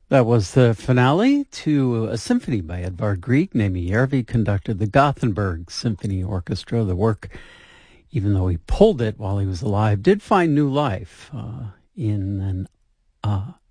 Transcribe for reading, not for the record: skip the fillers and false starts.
That was the finale to a symphony by Edvard Grieg. Naimi Järvi conducted the Gothenburg Symphony Orchestra. The work, even though he pulled it while he was alive, did find new life in an